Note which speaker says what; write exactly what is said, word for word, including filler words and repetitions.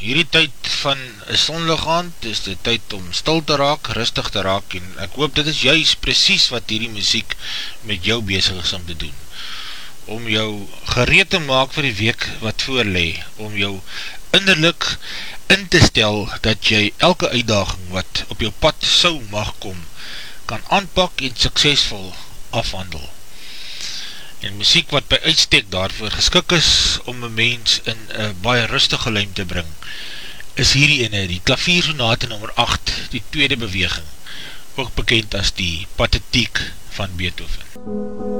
Speaker 1: hierdie tyd van een sonligaand is die tyd om stil te raak, rustig te raak, en ek hoop dit is juist precies wat hierdie muziek met jou bezig is om te doen. Om jou gereed te maak vir die week wat voorlee, om jou innerlik in te stel dat jy elke uitdaging wat op jou pad sou mag kom, kan aanpak en suksesvol afhandel. En muziek wat by uitstek daarvoor geskik is om een mens in een baie rustige luim te bring, is hierdie ene, die klaviersonate nommer agt, die tweede beweging, ook bekend as die Pathetiek van Beethoven.